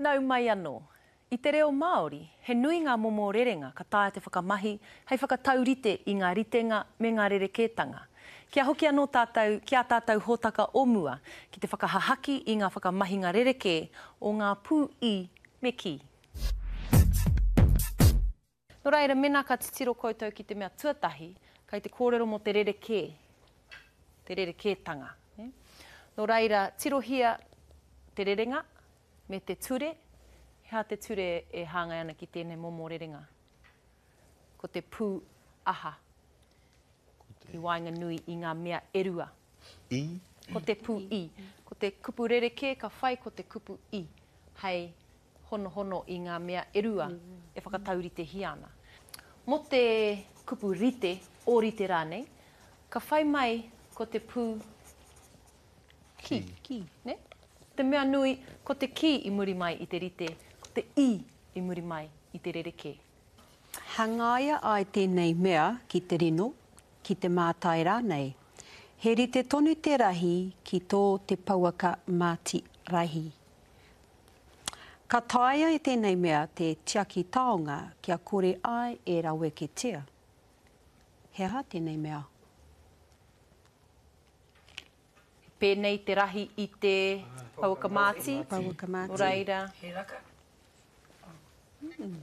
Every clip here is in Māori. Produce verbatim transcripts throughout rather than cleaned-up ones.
Nau mai anō. I te reo Māori, he nui ngā momo rerenga ka tāia te whakamahi, hei whakataurite i ngā ritenga me ngā rerekētanga. Kia hoki anō tātou, kia tātou hōtaka o mua, ki te whakahahaki i ngā whakamahinga rereke o ngā pū i me ki. Nō reira, mena ka titiro koutou ki te mea tuatahi, kai te kōrero mo te rereke, te rerekētanga. Eh? Nō reira, tirohia te rerenga me te ture, hea te ture e hāngai ana ki tēnei momo rerenga. Ko te pū aha. I wainga nui i ngā mea erua. I? Ko te pū i. Ko te kupu rereke ka whai ko te kupu i. Hei hono hono i ngā mea erua e whakataurite hiana. Mo te kupu rite, o rite rānei, ka whai mai ko te pū ki. Ki, ne? Te mea nui, ko te ki i muri mai i te rite, ko te i i muri mai i te rereke. Hangaia ai tēnei mea ki te rino, ki te mātai rānei. He rite tonu te rahi ki tō te pauaka māti rahi. Ka taia e tēnei mea te tiaki taonga kia kore ai e rawe ke tia. He aha tēnei mea. Pēnei te rahi i te pauaka māti. Pauaka māti. O reira. He raka. Mm.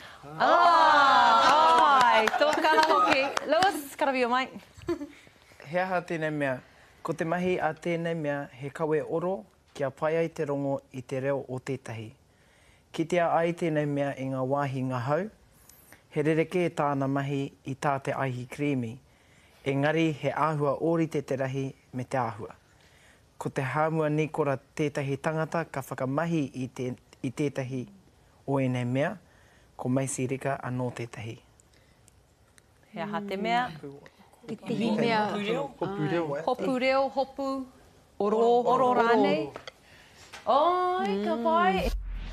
Ah! Ai, tōkana hoki. Lewis, karawio mai. He aha tēnei mea. Ko te mahi a tēnei mea he kawe oro kia pai ai te rongo i te reo o tētahi. Kitea ai tēnei mea i ngā wāhi ngā hau. He rereke tāna mahi i tā te aihi krimi. Engari he āhua ōrite te rahi me te āhua. Ko te hāmua nikora tētahi tangata ka whakamahi i, te, i tētahi o enei mea, ko maisi rika anō tētahi. He aha te mea. Tētahi mea. Hopu reo. Hopu reo, hopu. Oro, oro rānei. Oi, ka pai.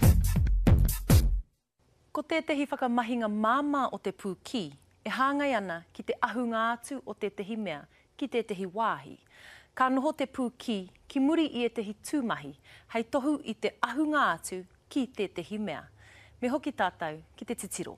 Ko tētahi whakamahinga māmā o te pū ki, e hāngai ana ki te ahunga atu o tētahi mea, ki tētahi wāhi. Ka noho te pū ki, ki muri i e tehi tūmahi, hei tohu i te ahunga atu ki tētahi mea. Me hoki tātou ki te titiro.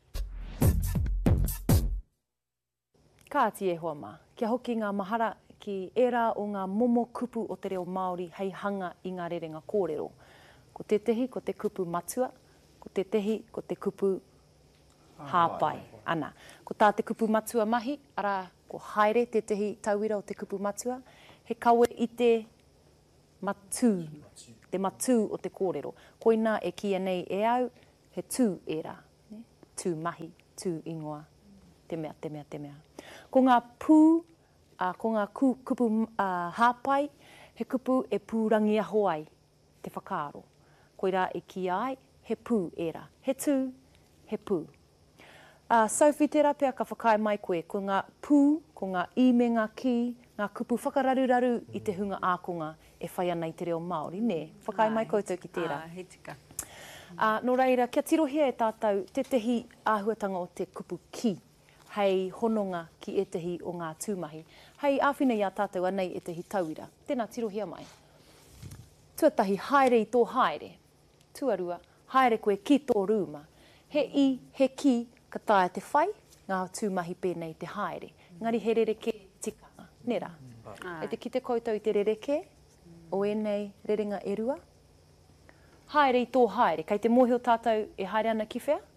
Ka ati e hoa mā, kia hoki ngā mahara ki era o ngā momo kupu o te reo Māori hei hanga i ngā rerenga kōrero. Ko tētahi, ko te kupu matua, ko tētahi, ko te kupu hāpai. Ana. Ko tā te kupu matua mahi, ara ko haere tētahi tauira o te kupu matua, he kawe i te matū, te matū o te kōrero. Koina e kia nei e au, he tū era, ne? Tū mahi, tū ingoa, te mea, te mea, te mea. Ko ngā pū, uh, ko ngā ku, kupu uh, hāpai, he kupu e pūrangi aho ai, te whakaaro. Koira e kia ai, he pū era, he tū, he pū. Uh, Sophie tērā pia ka whakai mai koe, ko ngā pū, ko ngā i me ngā ki, ngā kupu whakararuraru i te hunga ākonga e whai ana i te reo Māori, ne? Whakai mai koutou ki tērā. Ah, he tika. Uh, nō reira, kia tirohia e tātou te tehi āhuatanga o te kupu ki, hei hononga ki e tehi o ngā tūmahi. Hei āwhina i a tātou anei e tehi tauira. Tēnā tirohia mai. Tuatahi haere i tō haere. Tuarua, haere koe ki tō rūma. He i, he ki, ka taia te whai, ngā tūmahi pēnei te haere. Ngari he rereke tikanga, nera. Mm. E te ki te koutou i te rereke, o enei rerenga erua. Haere i tō haere, kei te mōhio tātou e haere ana ki whea?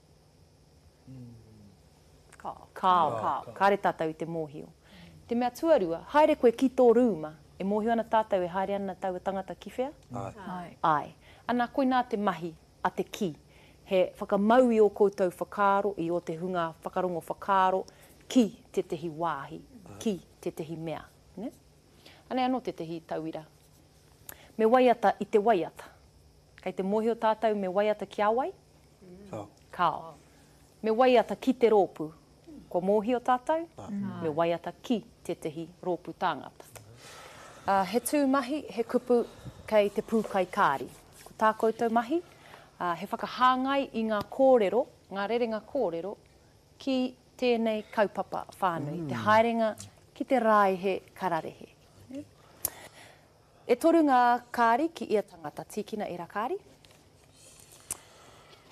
Mm. Kao. Kao. Kao. Kāre tātou i te mōhio. Te mea tuarua, haere koe ki tō rūma, e mōhio ana tātou e haere ana tau tangata ki whea? Ai. Ai. Ana koina te mahi a te ki. He whakamaui o koutou whakaaro i o te hunga whakarongo whakaaro ki te tehi wāhi, ki te tehi mea. Ne? Ane anō te tehi tauira. Me waiata i te waiata. Kei te mōhio tātou me waiata ki awai? Kao. Kao. Me waiata ki te rōpu. Ko mōhio tātou? Mm. Me waiata ki te tehi rōpu tāngata. Uh, he tūmahi, he kupu kei te pūkai kāri. Ko tā koutou mahi, Uh, he whakahāngai i ngā kōrero, ngā rerenga kōrero, ki tēnei kaupapa whānui, mm. te haerenga ki te raihe kararehe. E toru ngā kāri ki ia tangata, tīkina e rā kāri.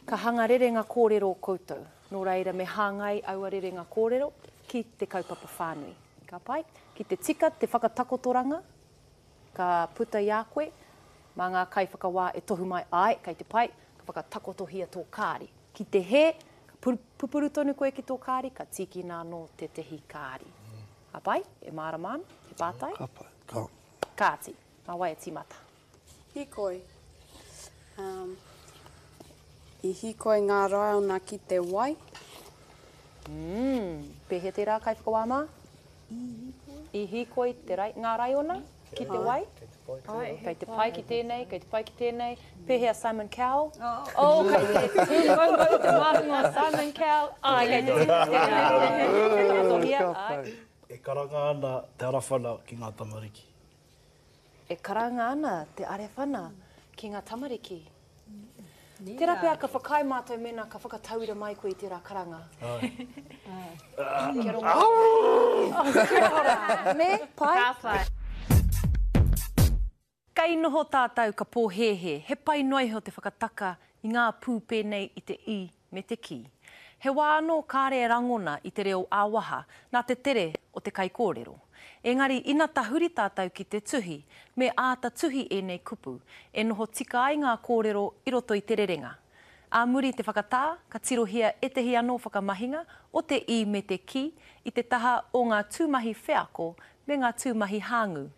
Ka hanga rere ngā kōrero o koutou. Nō reira me hāngai aua rere ngā kōrero ki te kaupapa whānui. Ka pai, ki te tika, te whakatakotoranga, ka puta i a koe, mā ngā kai whakawā e tohu mai ai, kei te pai, ka whakatakotohia tō kāri. Ki te he, ka pupuru tonu koe ki tō kāri, ka tiki nā no te tehi kāri. Ka pai, e māramāna, e pātai. Ka pai, ka. Kāti, mā wai e tīmata. Hikoi. Um, I hikoi ngā raiona ki te wai. Mm, pehe te rā kai whakawā mā? I hikoi te rai, ngā raiona ki te wai. Kei te pai ki tēnei, kei te pai ki tēnei. Pehea Simon Cowell. Oh, kei te tūngongo te mahinga Simon Cowell. Ai, kei te tūngongo. E karanga ana te arawhana ki ngā tamariki. E karanga ana te arewhana ki ngā tamariki. Tērā pēr ka whakai mātou mena ka whakatauira mai koe i tērā karanga. Ai. Kia rongo. Kia ora. Me, pai? Ka pai. Kei noho tātou ka pōhehe, he pai noiho te whakataka i ngā pū pēnei i te i me te ki. He wā anō kāre rangona i te reo āwaha nā te tere o te kai kōrero. Engari, ina tahuri tātou ki te tuhi, me āta tuhi e nei kupu, e noho tika ai ngā kōrero i roto i te rerenga. Ā muri te whakatā, ka tirohia e tehi anō whakamahinga o te i me te ki, i te taha o ngā tūmahi wheako me ngā tūmahi hāngu